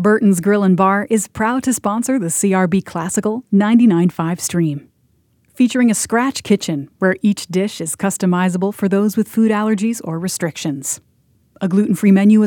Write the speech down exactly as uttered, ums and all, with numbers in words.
Burton's Grill and Bar is proud to sponsor the C R B Classical ninety-nine point five stream. Featuring a scratch kitchen where each dish is customizable for those with food allergies or restrictions. A gluten-free menu is